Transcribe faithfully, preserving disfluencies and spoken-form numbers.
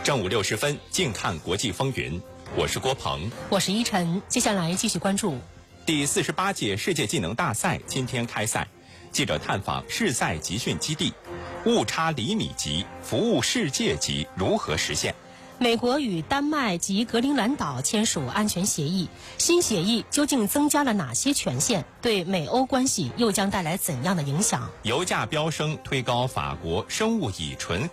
正午六十分，静看国际风云。我是郭鹏， 我是依晨。接下来继续关注第四十八届世界技能大赛今天开赛，记者探访试赛集训基地，误差厘米级服务世界级如何实现？ 美国与丹麦及格陵兰岛签署安全协议，新协议究竟增加了哪些权限？对美欧关系又将带来怎样的影响？ 油价飙升推高法国生物乙醇